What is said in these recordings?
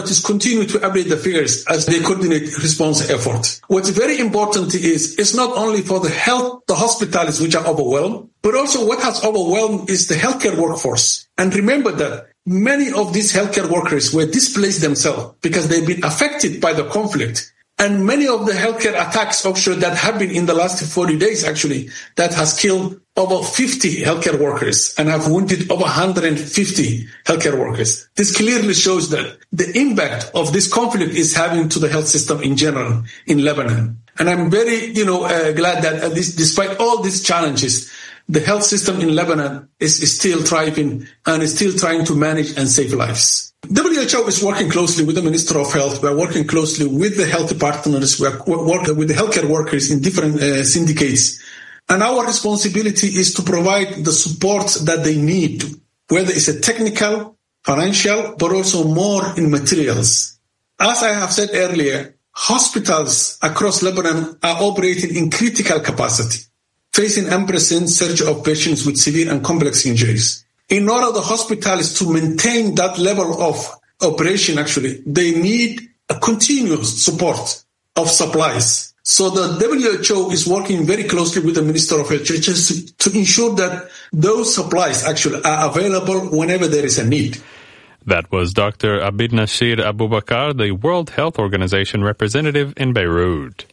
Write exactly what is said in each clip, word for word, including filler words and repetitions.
authorities continue to update the figures as they coordinate response efforts. What's very important is it's not only for the health, the hospitals which are overwhelmed, but also what has overwhelmed is the healthcare workforce. And remember that many of these healthcare workers were displaced themselves because they've been affected by the conflict. And many of the healthcare attacks also that have been in the last forty days, actually, that has killed over fifty healthcare workers and have wounded over one hundred fifty healthcare workers. This clearly shows that the impact of this conflict is having to the health system in general in Lebanon. And I'm very, you know, uh, glad that at least despite all these challenges, the health system in Lebanon is, is still thriving and is still trying to manage and save lives. W H O is working closely with the Minister of Health. We're working closely with the health partners. We're working with the healthcare workers in different uh, syndicates. And our responsibility is to provide the support that they need, whether it's a technical, financial, but also more in materials. As I have said earlier, hospitals across Lebanon are operating in critical capacity, facing unprecedented surge of patients with severe and complex injuries. In order the hospitals to maintain that level of operation, actually, they need a continuous support of supplies. So the W H O is working very closely with the Minister of Health to ensure that those supplies actually are available whenever there is a need. That was Doctor Abid Nasir Abubakar, the World Health Organization representative in Beirut.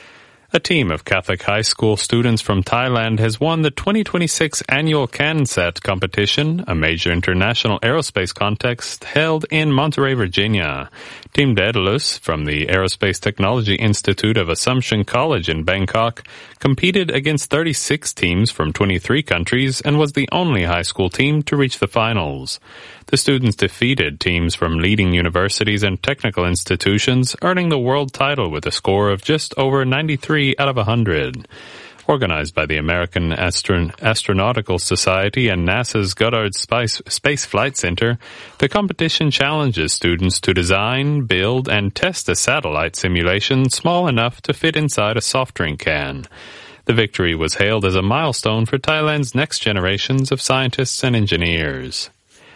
A team of Catholic high school students from Thailand has won the twenty twenty-six annual CanSat competition, a major international aerospace contest held in Monterey, Virginia. Team Daedalus from the Aerospace Technology Institute of Assumption College in Bangkok competed against thirty-six teams from twenty-three countries and was the only high school team to reach the finals. The students defeated teams from leading universities and technical institutions, earning the world title with a score of just over ninety-three out of one hundred. Organized by the American Astron- Astronautical Society and NASA's Goddard Space, Space Flight Center, the competition challenges students to design, build, and test a satellite simulation small enough to fit inside a soft drink can. The victory was hailed as a milestone for Thailand's next generations of scientists and engineers.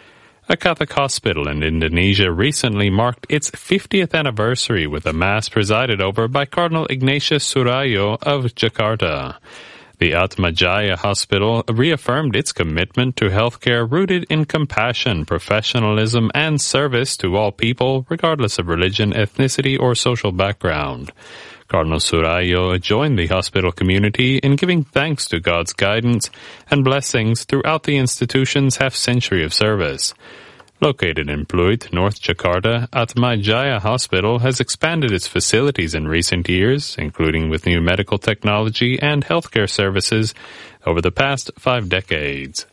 A Catholic hospital in Indonesia recently marked its fiftieth anniversary with a mass presided over by Cardinal Ignatius Surayo of Jakarta. The Atmajaya Hospital reaffirmed its commitment to healthcare rooted in compassion, professionalism, and service to all people, regardless of religion, ethnicity, or social background. Cardinal Surayo joined the hospital community in giving thanks to God's guidance and blessings throughout the institution's half-century of service. Located in Pluit, North Jakarta, Atmajaya Hospital has expanded its facilities in recent years, including with new medical technology and healthcare services, over the past five decades.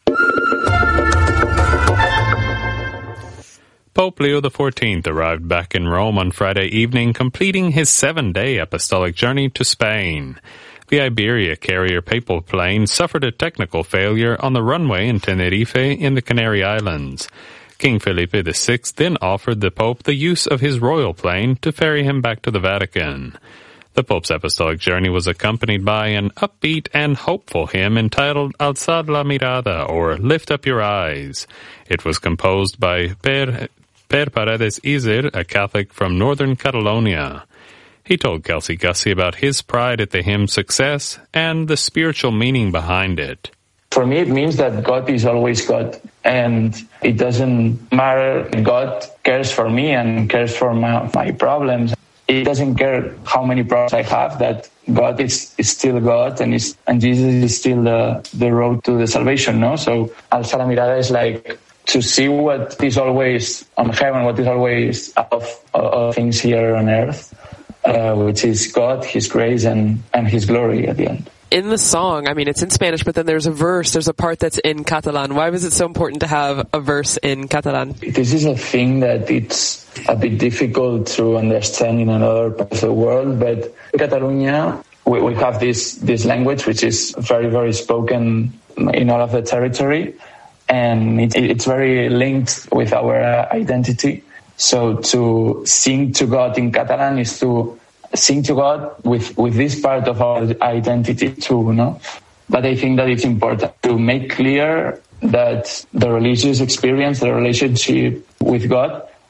Pope Leo the fourteenth arrived back in Rome on Friday evening, completing his seven-day apostolic journey to Spain. The Iberia carrier papal plane suffered a technical failure on the runway in Tenerife in the Canary Islands. King Felipe the sixth then offered the Pope the use of his royal plane to ferry him back to the Vatican. The Pope's apostolic journey was accompanied by an upbeat and hopeful hymn entitled Alzad la Mirada, or Lift Up Your Eyes. It was composed by Per, per Paredes Izer, a Catholic from northern Catalonia. He told Kelsey Gussie about his pride at the hymn's success and the spiritual meaning behind it. For me, it means that God is always God, and it doesn't matter. God cares for me and cares for my, my problems. It doesn't care how many problems I have, that God is, is still God, and is, and Jesus is still the, the road to the salvation, no? So, Alzar la Mirada is like to see what is always on heaven, what is always of, of things here on earth, uh, which is God, His grace, and, and His glory at the end. In the song, I mean, it's in Spanish, but then there's a verse, there's a part that's in Catalan. Why was it so important to have a verse in Catalan? This is a thing that it's a bit difficult to understand in another part of the world, but in Catalonia, we, we have this, this language which is very, very spoken in all of the territory, and it, it's very linked with our uh, identity. So to sing to God in Catalan is to sing to God with, with this part of our identity too, no? But I think that it's important to make clear that the religious experience, the relationship with God,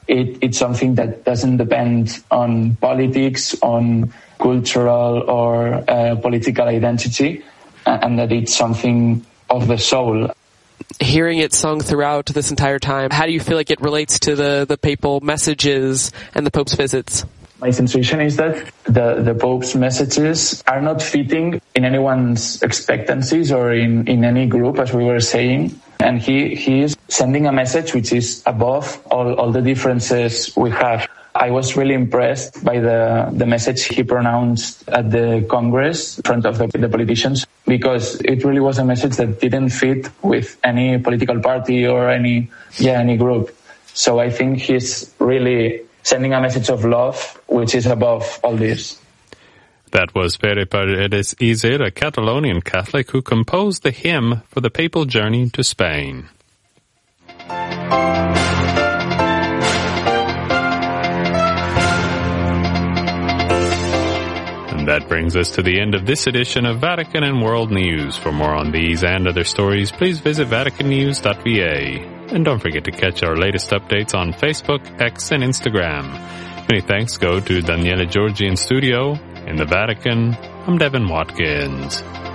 it, it's something that doesn't depend on politics, on cultural or uh, political identity, and that it's something of the soul. Hearing it sung throughout this entire time, how do you feel like it relates to the, the papal messages and the Pope's visits? My sensation is that the, the Pope's messages are not fitting in anyone's expectancies or in, in any group, as we were saying. And he, he is sending a message which is above all, all the differences we have. I was really impressed by the, the message he pronounced at the Congress in front of the, the politicians, because it really was a message that didn't fit with any political party or any, yeah, any group. So I think he's really sending a message of love, which is above all this. That was Pere Paredes Iser, a Catalonian Catholic who composed the hymn for the papal journey to Spain. And that brings us to the end of this edition of Vatican and World News. For more on these and other stories, please visit vatican news dot v a. And don't forget to catch our latest updates on Facebook, X, and Instagram. Many thanks go to Daniele Giorgi in studio. In the Vatican, I'm Devin Watkins.